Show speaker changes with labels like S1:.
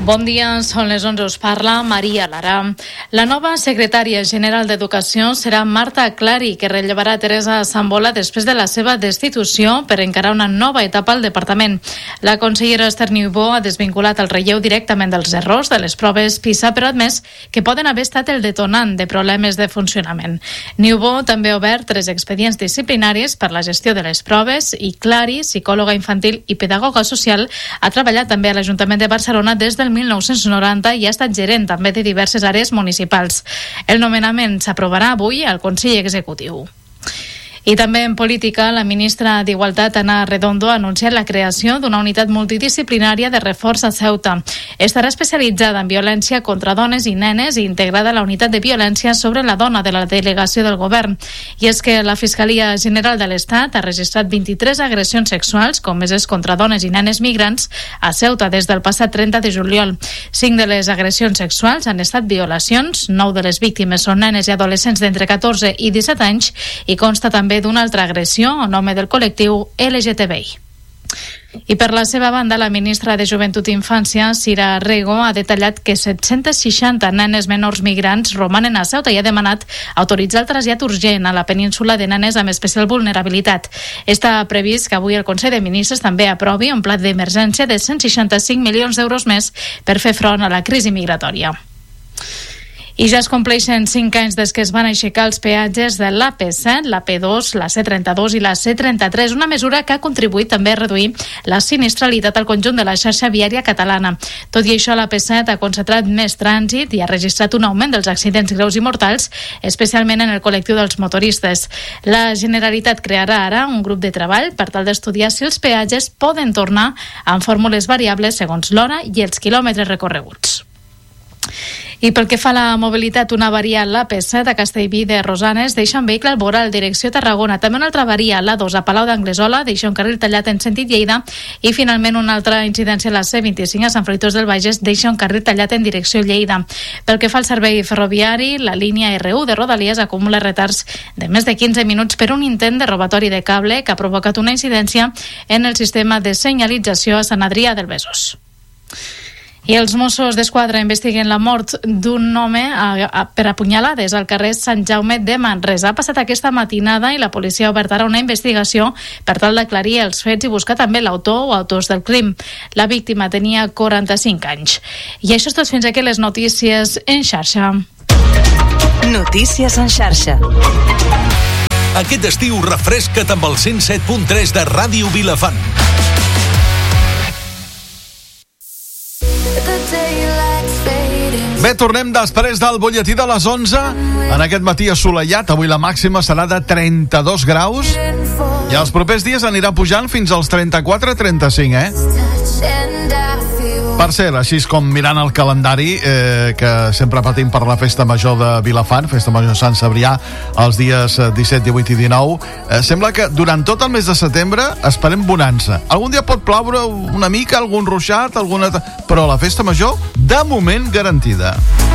S1: Bon dia, són les 11, us parla Maria Lara. La nova secretària general d'Educació serà Marta Clari, que rellevarà Teresa Sambola després de la seva destitució per encarar una nova etapa al departament. La consellera Esther Niubó ha desvinculat el relleu directament dels errors de les proves PISA, però ha admès que poden haver estat el detonant de problemes de funcionament. Niubó també ha obert 3 expedients disciplinaris per la gestió de les proves i Clari, psicòloga infantil i pedagoga social, ha treballat també a l'Ajuntament de Barcelona des del 1990 i ha estat gerent també de diverses àrees municipals. El nomenament s'aprovarà avui al Consell Executiu. I també en política, la ministra d'Igualtat, Ana Redondo, ha anunciat la creació d'una unitat multidisciplinària de reforç a Ceuta. Estarà especialitzada en violència contra dones i nenes i integrada a la unitat de violència sobre la dona de la delegació del govern. I és que la Fiscalia General de l'Estat ha registrat 23 agressions sexuals comeses contra dones i nenes migrants a Ceuta des del passat 30 de juliol. 5 de les agressions sexuals han estat violacions, 9 de les víctimes són nenes i adolescents d'entre 14 i 17 anys i consta també d'una altra agressió en nom del col·lectiu LGTBI. I per la seva banda, la ministra de Joventut i Infància, Cira Rego, ha detallat que 760 nenes menors migrants romanen a Ceuta i ha demanat autoritzar el trasllat urgent a la península de nenes amb especial vulnerabilitat. Està previst que avui el Consell de Ministres també aprovi un pla d'emergència de 165 milions d'euros més per fer front a la crisi migratòria. I ja es compleixen 5 anys des que es van aixecar els peatges de l'AP7, l'AP2, la C32 i la C33, una mesura que ha contribuït també a reduir la sinistralitat al conjunt de la xarxa viària catalana. Tot i això, l'AP7 ha concentrat més trànsit i ha registrat un augment dels accidents greus i mortals, especialment en el col·lectiu dels motoristes. La Generalitat crearà ara un grup de treball per tal d'estudiar si els peatges poden tornar amb fórmules variables segons l'hora i els quilòmetres recorreguts. I pel que fa a la mobilitat, una avaria a l'AP7 a Castellví de Rosanes deixa un vehicle al voral direcció Tarragona. També una altra avaria a l'A2 a Palau d'Anglesola deixa un carril tallat en sentit Lleida i finalment una altra incidència a la C25 a Sant Fruitós del Bages deixa un carril tallat en direcció Lleida. Pel que fa al servei ferroviari, la línia R1 de Rodalies acumula retards de més de 15 minuts per un intent de robatori de cable que ha provocat una incidència en el sistema de senyalització a Sant Adrià del Besòs. I els Mossos d'Esquadra investiguen la mort d'un home per apunyalades al carrer Sant Jaume de Manresa. Ha passat aquesta matinada i la policia ha obert ara una investigació per tal d'aclarir els fets i buscar també l'autor o autors del crim. La víctima tenia 45 anys. I això és tot, fins aquí les notícies en xarxa.
S2: Notícies en xarxa.
S3: Aquest estiu refresca't amb el 107.3 de Ràdio Vilafant. Bé, tornem després del butlletí de les 11. En aquest matí assolellat, avui la màxima serà de 32 graus i els propers dies anirà pujant fins als 34-35, Per cert, així com mirant el calendari, que sempre patim per la Festa Major de Vilafant, Festa Major Sant Cebrià, els dies 17, 18 i 19, sembla que durant tot el mes de setembre esperem bonança. Algun dia pot ploure una mica, algun ruixat, però la Festa Major, de moment, garantida.